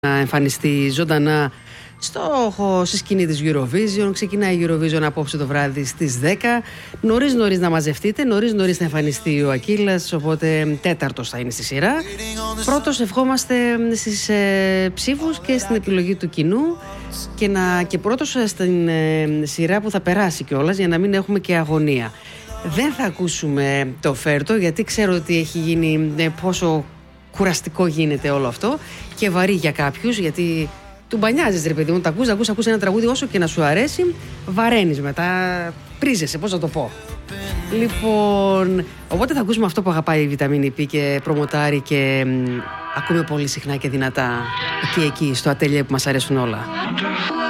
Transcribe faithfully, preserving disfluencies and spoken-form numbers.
να εμφανιστεί ζωντανά στο, στη σκηνή της Eurovision. Ξεκινάει η Eurovision απόψε το βράδυ στις δέκα. Νωρίς νωρίς να μαζευτείτε, νωρίς νωρίς θα εμφανιστεί ο Ακύλας, οπότε τέταρτος θα είναι στη σειρά. Πρώτος ευχόμαστε στις ε, ψήφους και στην επιλογή του κοινού και, να, και πρώτος στην ε, σειρά που θα περάσει κιόλας, για να μην έχουμε και αγωνία. Δεν θα ακούσουμε το Φέρτο, γιατί ξέρω ότι έχει γίνει ε, πόσο κουραστικό γίνεται όλο αυτό και βαρύ για κάποιους, γιατί του μπανιάζεις ρε παιδί μου, τα ακούς, ακούς, ακούς ένα τραγούδι, όσο και να σου αρέσει, βαραίνεις μετά, πρίζεσαι, πώς να το πω. Λοιπόν, οπότε θα ακούσουμε αυτό που αγαπάει η Βιταμίνη Π και προμοτάρει και μ, ακούμε πολύ συχνά και δυνατά εκεί, εκεί, στο ατέλειε που μας αρέσουν όλα.